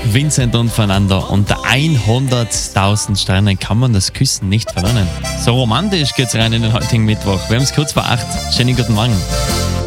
Vincent und Fernanda. Unter 100.000 Sternen kann man das Küssen nicht verlernen. So romantisch geht's rein in den heutigen Mittwoch. Wir haben es kurz vor 8. Schönen guten Morgen.